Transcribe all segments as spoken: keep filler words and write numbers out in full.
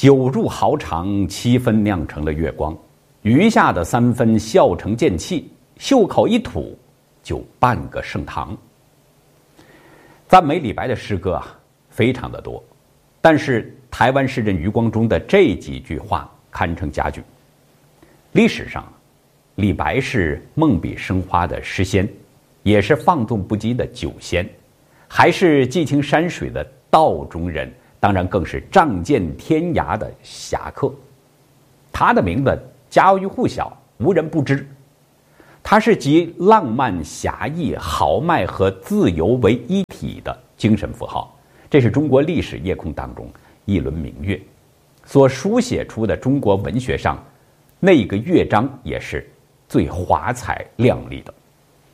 酒入豪肠，七分酿成了月光，余下的三分笑成剑气，袖口一吐，就半个盛唐。赞美李白的诗歌啊，非常的多，但是台湾诗人余光中的这几句话堪称佳句。历史上，李白是梦笔生花的诗仙，也是放纵不羁的酒仙，还是寄情山水的道中人，当然更是仗剑天涯的侠客。他的名字家喻户晓，无人不知。他是集浪漫侠义、豪迈和自由为一体的精神符号，这是中国历史夜空当中一轮明月，所书写出的中国文学上那个乐章也是最华彩亮丽的。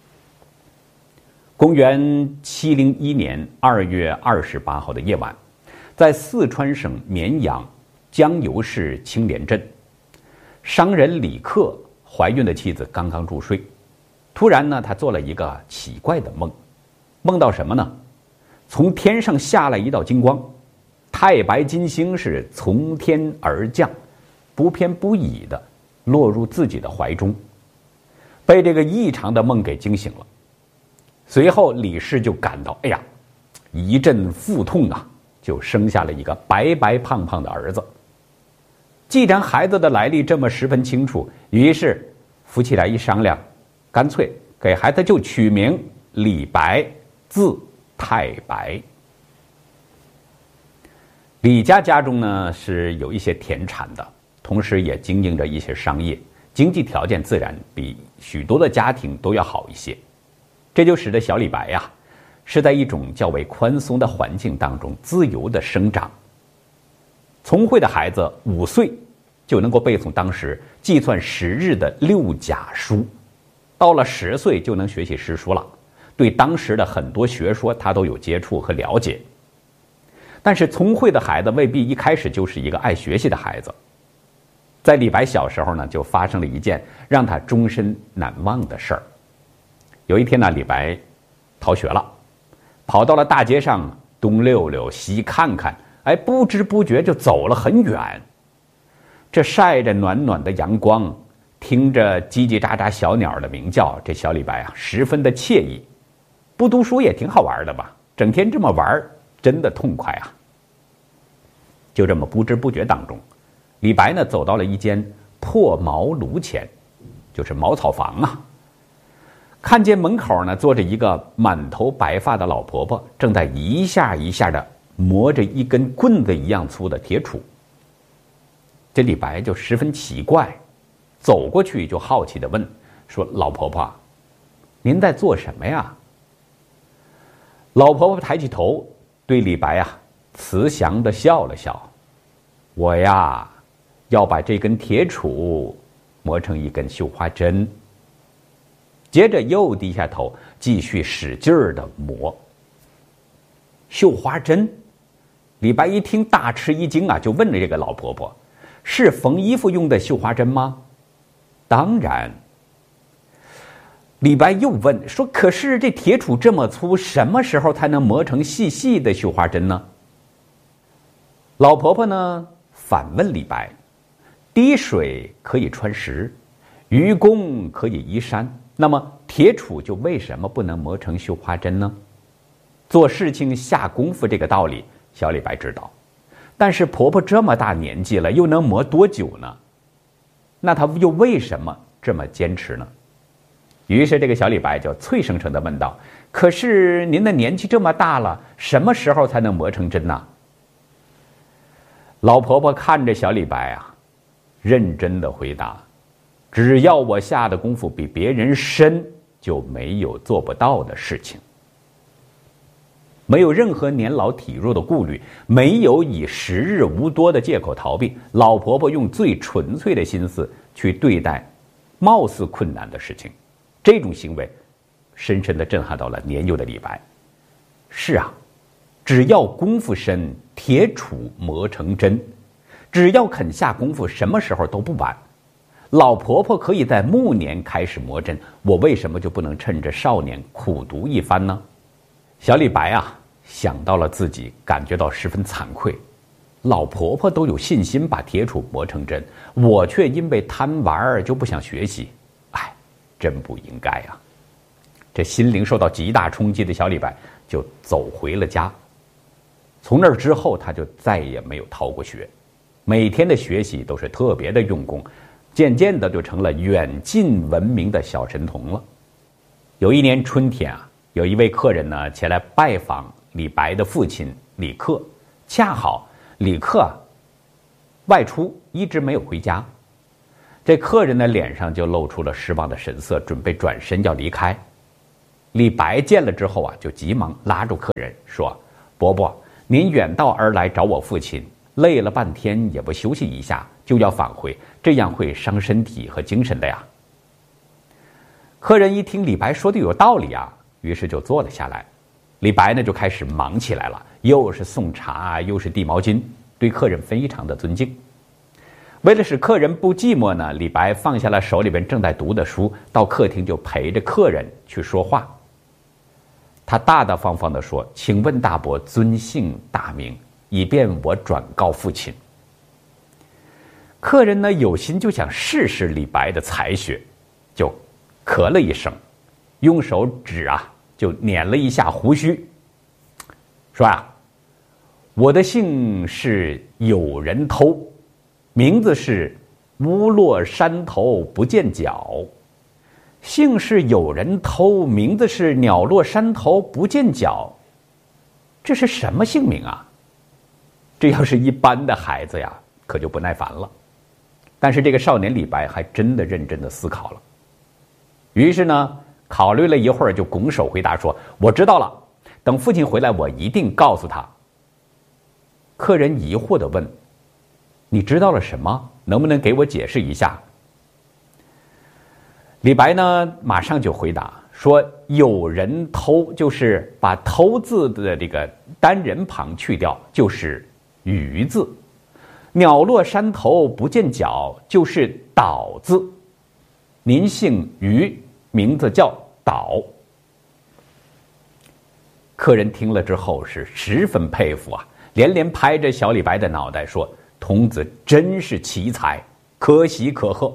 公元七零一年二月二十八号的夜晚，在四川省绵阳江油市青莲镇，商人李克怀孕的妻子刚刚入睡，突然呢，他做了一个奇怪的梦，梦到什么呢？从天上下来一道金光，太白金星是从天而降，不偏不倚的落入自己的怀中，被这个异常的梦给惊醒了。随后李氏就感到，哎呀，一阵腹痛啊，就生下了一个白白胖胖的儿子。既然孩子的来历这么十分清楚，于是夫妻俩一商量，干脆给孩子就取名李白，字太白。李家家中呢是有一些田产的，同时也经营着一些商业，经济条件自然比许多的家庭都要好一些。这就使得小李白呀、啊，是在一种较为宽松的环境当中自由的生长。聪慧的孩子五岁就能够背诵当时计算时日的六甲书，到了十岁就能学习诗书了，对当时的很多学说他都有接触和了解。但是聪慧的孩子未必一开始就是一个爱学习的孩子。在李白小时候呢，就发生了一件让他终身难忘的事儿。有一天呢，李白逃学了，跑到了大街上东溜溜西看看，哎，不知不觉就走了很远。这晒着暖暖的阳光，听着叽叽喳喳小鸟的鸣叫，这小李白啊十分的惬意。不读书也挺好玩的吧，整天这么玩真的痛快啊。就这么不知不觉当中，李白呢走到了一间破茅庐前，就是茅草房啊。看见门口呢坐着一个满头白发的老婆婆，正在一下一下的磨着一根棍子一样粗的铁杵。这李白就十分奇怪，走过去就好奇地问说：“老婆婆，您在做什么呀？”老婆婆抬起头对李白啊慈祥地笑了笑：“我呀要把这根铁杵磨成一根绣花针。”接着又低下头继续使劲儿地磨。绣花针，李白一听大吃一惊啊，就问了这个老婆婆：“是缝衣服用的绣花针吗？”“当然。”李白又问说：“可是这铁杵这么粗，什么时候才能磨成细细的绣花针呢？”老婆婆呢反问李白：“滴水可以穿石，愚公可以移山，那么铁杵就为什么不能磨成绣花针呢？”做事情下功夫这个道理小李白知道，但是婆婆这么大年纪了，又能磨多久呢？那她又为什么这么坚持呢？于是这个小李白就脆生生地问道：“可是您的年纪这么大了，什么时候才能磨成针呢？”老婆婆看着小李白啊，认真地回答：“只要我下的功夫比别人深，就没有做不到的事情。”没有任何年老体弱的顾虑，没有以时日无多的借口逃避，老婆婆用最纯粹的心思去对待貌似困难的事情。这种行为深深地震撼到了年幼的李白。是啊，只要功夫深，铁杵磨成针，只要肯下功夫，什么时候都不晚。老婆婆可以在暮年开始磨针，我为什么就不能趁着少年苦读一番呢？小李白啊，想到了自己，感觉到十分惭愧。 老婆婆都有信心把铁杵磨成针，我却因为贪玩就不想学习，哎，真不应该啊！这心灵受到极大冲击的小李白就走回了家。从那之后，他就再也没有逃过学，每天的学习都是特别的用功，渐渐的就成了远近闻名的小神童了。有一年春天啊，有一位客人呢前来拜访李白的父亲李克，恰好李克啊外出一直没有回家，这客人的脸上就露出了失望的神色，准备转身要离开。李白见了之后啊，就急忙拉住客人说：“伯伯，您远道而来找我父亲，累了半天也不休息一下，就要返回，这样会伤身体和精神的呀。”客人一听李白说的有道理啊，于是就坐了下来。李白呢就开始忙起来了，又是送茶，又是递毛巾，对客人非常的尊敬。为了使客人不寂寞呢，李白放下了手里边正在读的书，到客厅就陪着客人去说话。他大大方方地说：“请问大伯尊姓大名，以便我转告父亲。”客人呢有心就想试试李白的才学，就咳了一声，用手指啊就捻了一下胡须，说啊：“我的姓是有人偷，名字是屋落山头不见脚。”姓是有人偷，名字是鸟落山头不见脚，这是什么姓名啊？这要是一般的孩子呀，可就不耐烦了。但是这个少年李白还真的认真的思考了，于是呢，考虑了一会儿，就拱手回答说：“我知道了，等父亲回来，我一定告诉他。”客人疑惑地问：“你知道了什么？能不能给我解释一下？”李白呢，马上就回答说：“有人偷，就是把偷字的这个单人旁去掉，就是鱼字；鸟落山头不见脚，就是倒字。您姓于，名字叫倒。”客人听了之后是十分佩服啊，连连拍着小李白的脑袋说：“童子真是奇才，可喜可贺。”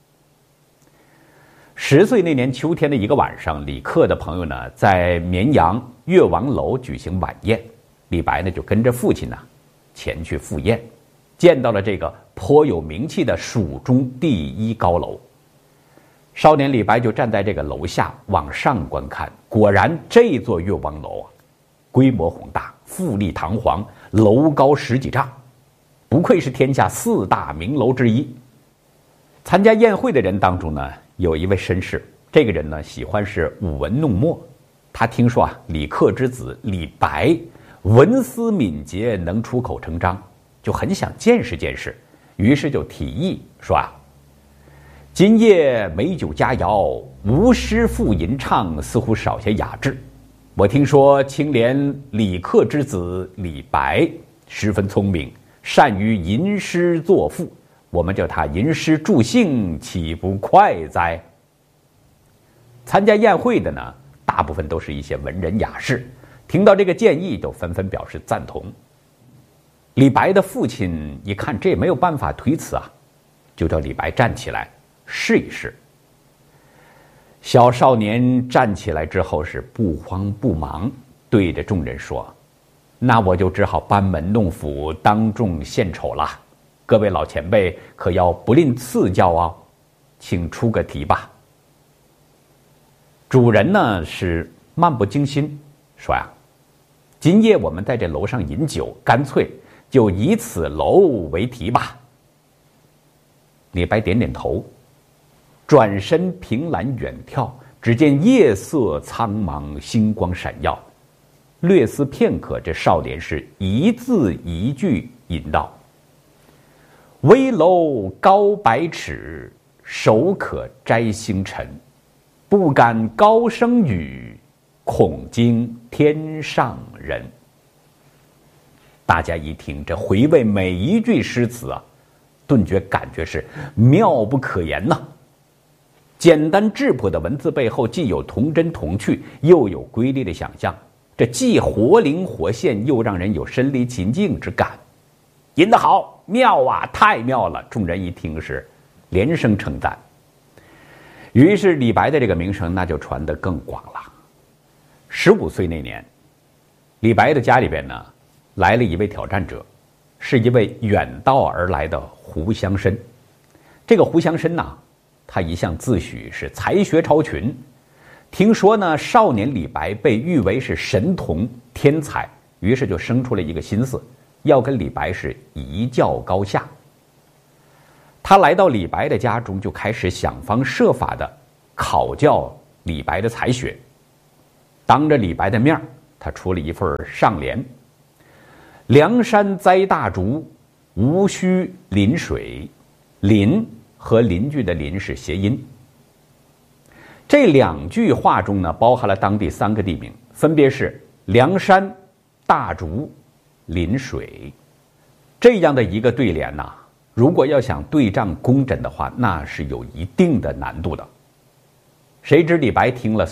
十岁那年秋天的一个晚上，李克的朋友呢在绵阳岳王楼举行晚宴，李白呢就跟着父亲呢前去赴宴，见到了这个颇有名气的蜀中第一高楼。少年李白就站在这个楼下往上观看，果然这座岳王楼啊，规模宏大，富丽堂皇，楼高十几丈，不愧是天下四大名楼之一。参加宴会的人当中呢，有一位绅士，这个人呢喜欢是舞文弄墨，他听说啊李克之子李白文思敏捷，能出口成章，就很想见识见识，于是就提议说啊：“今夜美酒佳肴，无诗赋吟唱，似乎少些雅致。我听说青莲李克之子李白十分聪明，善于吟诗作赋，我们叫他吟诗助兴，岂不快哉？”参加宴会的呢，大部分都是一些文人雅士，听到这个建议都纷纷表示赞同。李白的父亲一看这也没有办法推辞啊，就叫李白站起来试一试。小少年站起来之后是不慌不忙，对着众人说：“那我就只好班门弄斧，当众献丑了。各位老前辈可要不吝赐教啊，请出个题吧。”主人呢是漫不经心，说呀：“今夜我们在这楼上饮酒，干脆就以此楼为题吧。”李白点点头，转身凭栏远眺，只见夜色苍茫，星光闪耀。略思片刻，这少年是一字一句吟道：“危楼高百尺，手可摘星辰。不敢高声语，恐惊天上人。”大家一听，这回味每一句诗词啊，顿觉感觉是妙不可言呐、啊。简单质朴的文字背后，既有童真童趣，又有瑰丽的想象，这既活灵活现，又让人有身临其境之感。 吟得好，妙啊，太妙了！众人一听是连声称赞。于是李白的这个名声那就传得更广了。十五岁那年，李白的家里边呢来了一位挑战者，是一位远道而来的胡乡绅。这个胡乡绅呢，他一向自诩是才学超群，听说呢少年李白被誉为是神童天才，于是就生出了一个心思，要跟李白是一较高下。他来到李白的家中，就开始想方设法的考教李白的才学。当着李白的面，他出了一份上联：梁山栽大竹，无须临水。邻和邻居的邻是谐音。这两句话中呢，包含了当地三个地名，分别是梁山、大竹、临水。这样的一个对联呐、啊，如果要想对仗工整的话，那是有一定的难度的。谁知李白听了